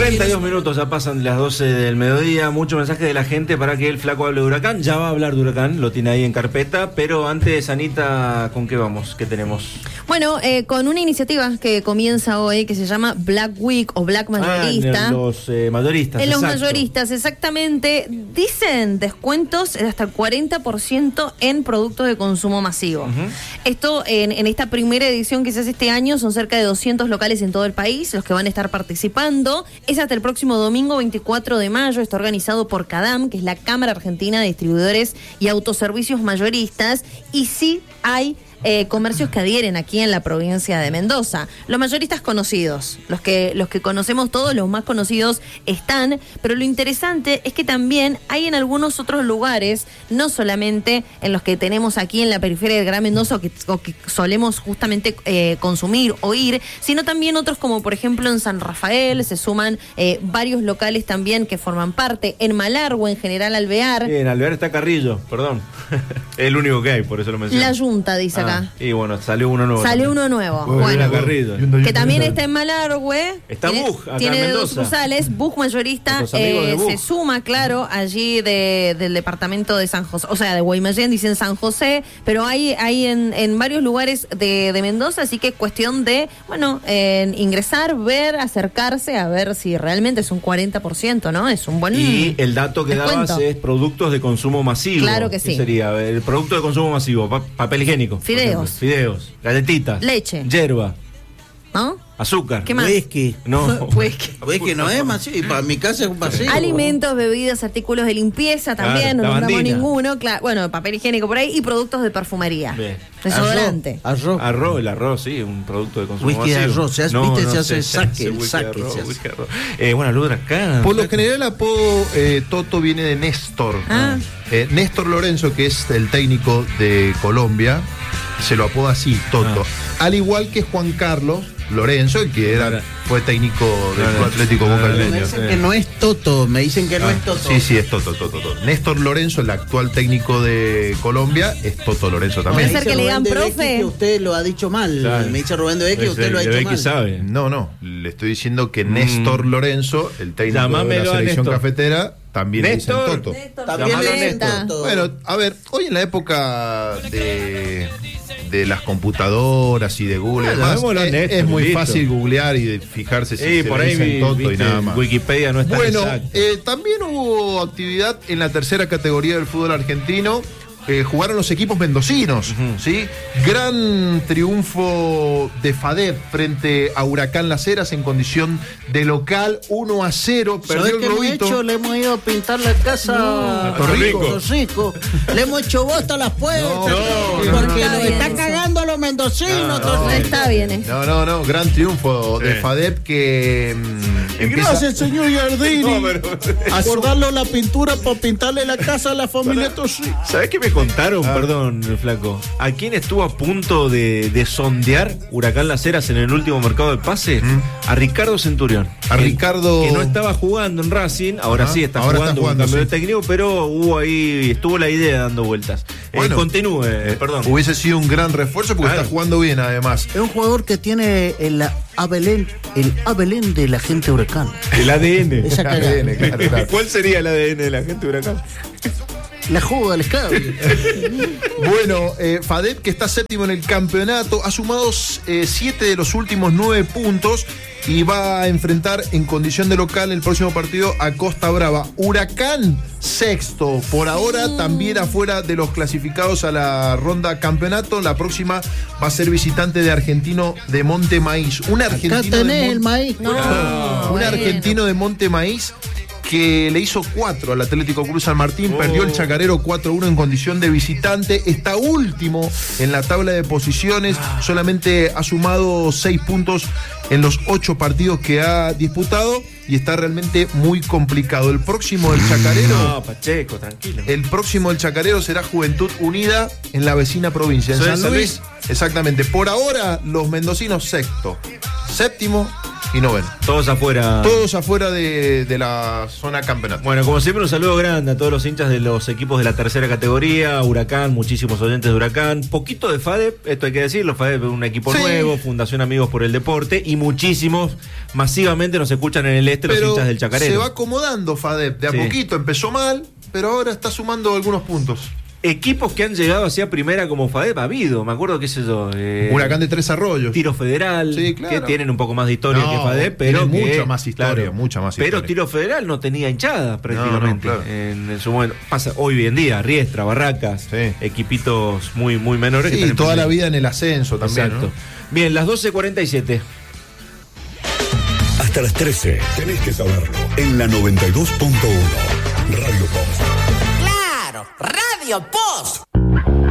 42 minutos ya pasan las 12 del mediodía. Mucho mensaje de la gente para que el flaco hable de Huracán. Ya va a hablar de Huracán, lo tiene ahí en carpeta. Pero antes, Anita, ¿con qué vamos? ¿Qué tenemos? Bueno, con una iniciativa que comienza hoy que se llama Black Week o Black Mayorista. En los mayoristas. En los mayoristas, exactamente. Dicen descuentos de hasta el 40% en productos de consumo masivo. Uh-huh. Esto en esta primera edición que se hace este año son cerca de 200 locales en todo el país los que van a estar participando. Es hasta el próximo domingo 24 de mayo. Está organizado por CADAM, que es la Cámara Argentina de Distribuidores y Autoservicios Mayoristas. Y sí hay comercios que adhieren aquí en la provincia de Mendoza. Los mayoristas conocidos, los que conocemos todos, los más conocidos están, pero lo interesante es que también hay en algunos otros lugares, no solamente en los que tenemos aquí en la periferia del Gran Mendoza o que solemos justamente consumir o ir, sino también otros como por ejemplo en San Rafael, se suman varios locales también que forman parte, en Malargüe, en General Alvear. Sí, en Alvear está Carrillo, perdón. Es el único que hay, por eso lo mencioné. La Junta, dice acá. Y bueno, salió uno nuevo. Salió uno nuevo. Bueno, que también está en Malargüe. Está Bug, acá tiene en Mendoza. dos sucursales. Bug Mayorista se suma, claro, allí del departamento de San José, o sea, de Guaymallén, dicen San José, pero hay en varios lugares de Mendoza, así que es cuestión de, bueno, ingresar, ver, acercarse, a ver si realmente es un 40%, ¿no? Es un buen Y el dato que descuento. dabas es productos de consumo masivo. Claro que sí. ¿Qué sería? El producto de consumo masivo, papel higiénico. Fideos, galletitas. Leche. Yerba. ¿No? Azúcar. ¿Qué más? Whisky. No. Whisky no es masivo. Para mi casa es un vacío. Alimentos, bebidas, artículos de limpieza también, no nombramos ninguno. Claro, bueno, papel higiénico por ahí y productos de perfumería. Bien. Desodorante. Arroz. El arroz, sí, un producto de consumo Whisky masivo. de arroz. Se hace saque. Bueno, luz acá. Por lo general el apodo Toto viene de Néstor. Néstor Lorenzo, que es el técnico de Colombia, se lo apoda así, Toto. Al igual que Juan Carlos Lorenzo, que fue técnico del Club Atlético Boca Juniors. Me dicen que no es Toto, me dicen que no es Toto. Sí, es Toto. Néstor Lorenzo, el actual técnico de Colombia, es Toto Lorenzo también. Puede ser que le digan profe. Que usted lo ha dicho mal. Claro. Me dice Rubén de Becky que usted lo ha dicho mal. Sabe. No, le estoy diciendo que Néstor Lorenzo, el técnico de la selección cafetera, también le dicen Toto. También le dicen Toto. Bueno, a ver, hoy en la época de las computadoras y de Google, además, es muy fácil googlear y fijarse si por ahí dicen Toto y nada más. Wikipedia no está Bueno, exacto. también hubo actividad en la tercera categoría del fútbol argentino. Jugaron los equipos mendocinos, ¿sí? Gran triunfo de FADEP frente a Huracán Las Heras en condición de local, 1-0, perdió el globito. Le hemos ido a pintar la casa a Torrico. Le hemos hecho bosta a las puertas. Porque nos está cagando a los mendocinos. Está bien. No, gran triunfo de FADEP que Gracias, señor Giardini, por darle la pintura para pintarle la casa a la familia Torrico. ¿Sabés qué me contaron? Perdón, flaco. ¿A quién estuvo a punto de sondear Huracán Las Heras en el último mercado de pase? A Ricardo Centurión. Que no estaba jugando en Racing, ahora sí está jugando un cambio de técnico, pero estuvo la idea dando vueltas. Bueno, continúe, perdón. Hubiese sido un gran refuerzo porque está jugando bien además. Es un jugador que tiene el ABLN de la gente Huracán. El ADN. Esa cagada. Claro. ¿Cuál sería el ADN de la gente Huracán? La jugo del escabio. Bueno, FADEP, que está séptimo en el campeonato, ha sumado 7 de los últimos 9 puntos y va a enfrentar en condición de local el próximo partido a Costa Brava. Huracán, sexto, por ahora también afuera de los clasificados a la ronda campeonato. La próxima va a ser visitante de Argentino de Monte Maíz. Un argentino argentino de Monte Maíz que le hizo 4 al Atlético Cruz San Martín, perdió el Chacarero 4-1 en condición de visitante, está último en la tabla de posiciones, solamente ha sumado 6 puntos en los 8 partidos que ha disputado y está realmente muy complicado. El próximo del Chacarero... No, Pacheco, tranquilo. El próximo del Chacarero será Juventud Unida en la vecina provincia, en San Luis. Exactamente. Por ahora, los mendocinos sexto. Séptimo, y noveno. Todos afuera. Todos afuera de la zona campeonato. Bueno, como siempre, un saludo grande a todos los hinchas de los equipos de la tercera categoría, Huracán, muchísimos oyentes de Huracán, poquito de FADEP, esto hay que decirlo, FADEP es un equipo nuevo, Fundación Amigos por el Deporte, y muchísimos masivamente nos escuchan en el este, los hinchas del Chacarero. Se va acomodando FADEP, de a poquito, empezó mal, pero ahora está sumando algunos puntos. Equipos que han llegado hacia primera como FADEP ha habido, me acuerdo, qué sé yo. Huracán de Tres Arroyos. Tiro Federal, que tienen un poco más de historia que FADEP, pero mucha más historia. Pero Tiro Federal no tenía hinchada prácticamente en su momento. Pasa hoy en día, Riestra, Barracas, equipitos muy, muy menores. Sí, que toda la vida en el ascenso también. Exacto. ¿No? Bien, las 12:47. Hasta las 13, tenés que saberlo. En la 92.1, Radio Post. ¡Claro! ¡Radio Post!